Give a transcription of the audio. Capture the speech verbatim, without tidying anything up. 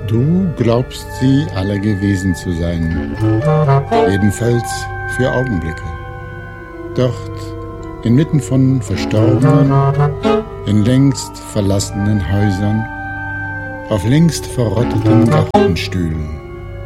Du glaubst sie alle gewesen zu sein, jedenfalls für Augenblicke. Dort, inmitten von Verstorbenen, in längst verlassenen Häusern, auf längst verrotteten Gartenstühlen,